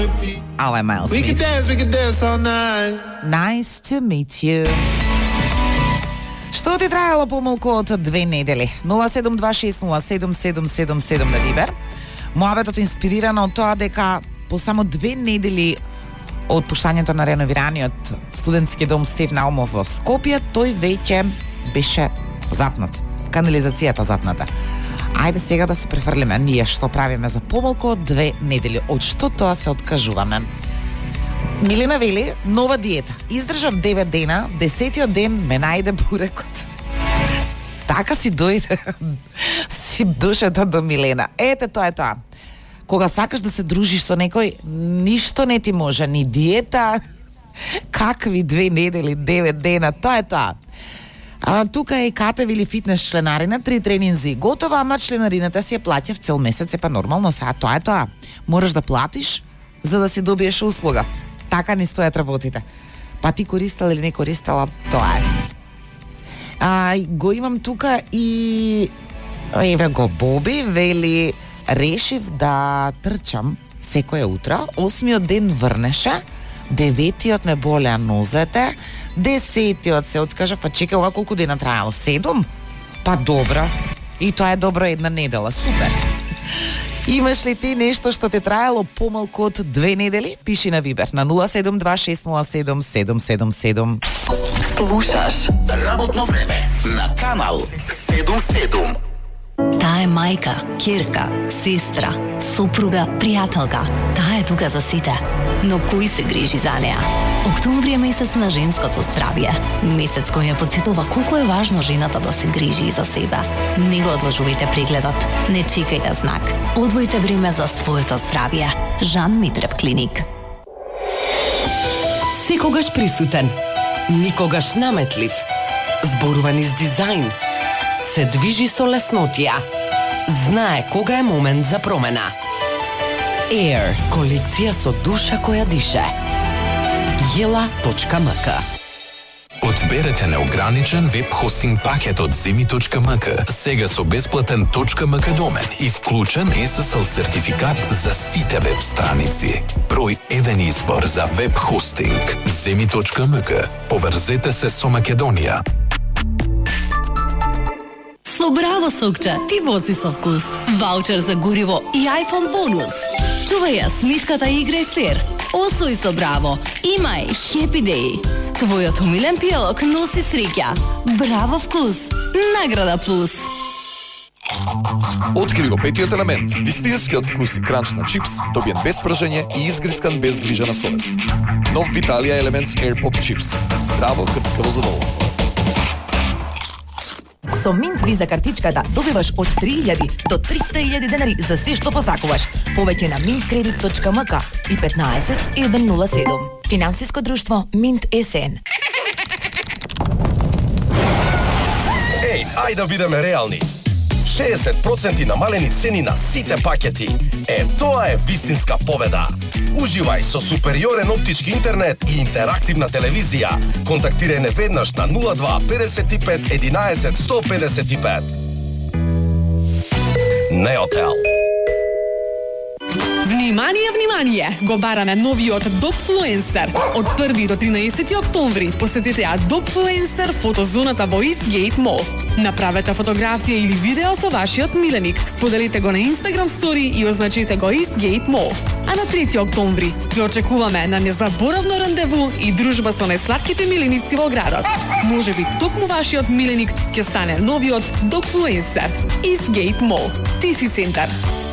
Ова е Майл We Смит. could dance all night. Nice to meet you. Што ти траело помалку од 2 недели? 072607777 на Вибер. Моабетот инспирирано од тоа дека по само 2 недели од пуштањето на реновираниот студентски дом Стеф Наумов во Скопје, тој веќе беше запнат. Канализацијата запната. Ајде сега да се префрлиме ние што правиме за помалку од 2 недели. Од што тоа се откажуваме? Милена вели, нова диета. Издржав 9 дена, 10-тиот ден ме најде бурекот. Така си дојде си душата до Милена. Ете, тоа е тоа. Кога сакаш да се дружиш со некој, ништо не ти може, ни диета, какви 2 недели, 9 дена, тоа е тоа. Тука е и Кате Вили фитнес членарина, 3 тренинзи готова, ама членарината си ја плаќа в цел месец, па нормално, сега тоа е тоа. Можеш да платиш за да си добиеш услуга. Така ни стојат работите. Па ти користала или не користала, тоа е. Го имам тука и еве го Боби, вели, решив да трчам секоја утро, 8-миот ден врнеше, 9-тиот ме болеа нозете, 10-тиот се откажав, па чекай, ова колку дена траело? 7? Па добро. И тоа е добро една недела, супер. Имаш ли ти нешто што те траело помалку од 2 недели? Пиши на Вибер на 072607777. Слушаш Работно време на Канал 77. Таа е мајка, ќерка, сестра, сопруга, пријателка. Таа е тука за сите. Но кој се грижи за неа? Октомври е месец на женското здравје. Месец кој ја потсетува колку е важно жената да се грижи и за себе. Не го одложувајте прегледот. Не чекајте знак. Одвојте време за своето здравје. Жан Митрев клиник. Секогаш присутен. Никогаш наметлив. Зборува низ дизајн. Се движи со леснотија. Знае кога е момент за промена. Air, колекција со душа која дише. Jela.mk. Одберете неограничен веб-хостинг пакет од Zemi.mk, сега со бесплатен .mk домен и вклучен SSL сертификат за сите веб страници. Број 1 избор за веб-хостинг. Zemi.mk. Поврзете се со Македонија. Браво, Сокче, ти вози со вкус. Ваучер за гориво и iPhone бонус. Чувај ја смитката и играј флер. Освој со Браво. Имај Happy Day. Твојот умилен пијалок носи среќа. Браво вкус. Награда плюс. Откри го петиот елемент, вистинскиот вкус и кранч на чипс, добиен без пржење и изгрицкан без грижа на совест. Нов Виталија Елементс Air Pop Chips. Здраво крцкаво задоволство. Со Минт Виза картичката добиваш од 3000 до 300.000 денари за се што посакуваш. Повеќе на mintkredit.mk и 15107. Финансиско друштво Минт СН. Еј, ајде да бидеме реални. 60% намалени цени на сите пакети. Тоа е вистинска победа. Уживај со супериорен оптички интернет и интерактивна телевизија. Контактирај не веднаш на 02 55 11 155. Неотел. Внимание, внимание! Го бараме новиот Dogfluencer. Од 1 до 13 октомври посетете ја Dogfluencer фотозоната во Eastgate Mall. Направете фотографија или видео со вашиот миленик, споделите го на Instagram Story и означете го Eastgate Mall. А на 3 октомври ги очекуваме на незаборавно рандеву и дружба со најслатките миленици во градот. Можеби токму вашиот миленик ќе стане новиот Dogfluencer. Eastgate Mall. Ти си центар.